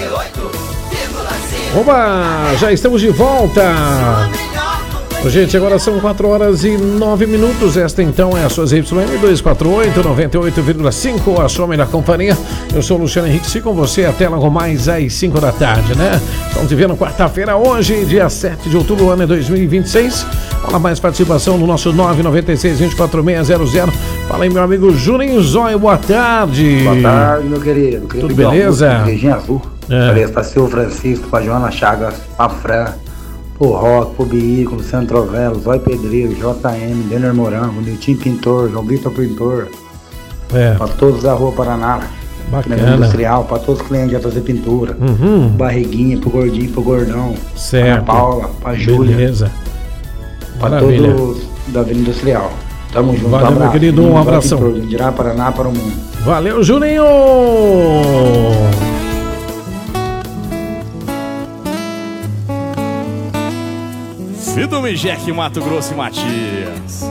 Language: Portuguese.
Oba, já estamos de volta. Gente, agora são 4h09. Esta então é a sua ZYM 248, 98,5, a sua melhor companhia. Eu sou o Luciano Henrique, fico com você até logo mais às 5 da tarde, né? Estamos vivendo quarta-feira hoje, dia 7 de outubro do ano 2026. Olha, mais participação no nosso 996-24600. Fala aí, meu amigo Juninho Zóio, boa tarde. Boa tarde, meu querido. Tudo beleza? Beijinho azul. Para seu Francisco, para Joana Chagas, para Fran, pro Rock, pro Bico, Luciano Trovelo, Zóio Pedreiro, JM, Denner Morango, Nilton Pintor, João Vitor Pintor. Para todos da Rua Paraná. Bacana. Industrial, para todos os clientes de fazer pintura. Barriguinha, pro Gordinho, pro Gordão. Certo. Ana Paula, pra Júlia. Beleza. Para todos da Vila Industrial. Tamo junto. Valeu, meu querido, um abração. De Irá, Paraná, para o mundo. Valeu, Juninho! Fido Mijek, Mato Grosso e Matias.